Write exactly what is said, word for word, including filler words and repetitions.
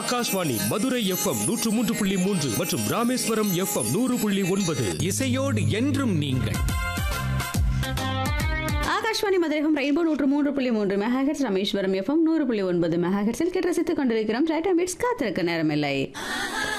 Akashvani Madurai FM நூற்று மூன்று புள்ளி மூன்று மற்றும் ராமேஸ்வரம் எஃப்எம் நூறு புள்ளி ஒன்பது. இசையோடு என்றும் நீங்கள். ஆகாஷ்வாணி மதுரை எஃப்எம் ரெயின்போ நூற்று மூன்று புள்ளி மூன்று மெகாஹெர்ட்ஸ், ராமேஸ்வரம் எஃப்எம் நூறு புள்ளி ஒன்பது மெகாஹெர்ட்ஸில் கேட்டு ரசித்துக் கொண்டிருக்கிறோம். ரைட் அண்ட் பீட்ஸ் காத்திருக்க நேரமில்லை.